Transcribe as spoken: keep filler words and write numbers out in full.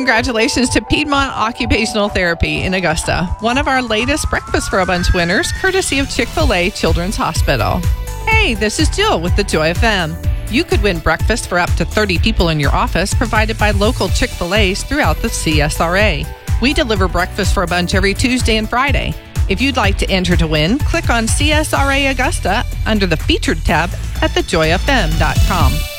congratulations to Piedmont Occupational Therapy in Augusta, one of our latest Breakfast for a Bunch winners, courtesy of Chick-fil-A Children's Hospital. Hey, this is Jill with the Joy F M. You could win breakfast for up to thirty people in your office, provided by local Chick-fil-A's throughout the C S R A. We deliver Breakfast for a Bunch every Tuesday and Friday. If you'd like to enter to win, click on C S R A Augusta under the Featured tab at the joy f m dot com.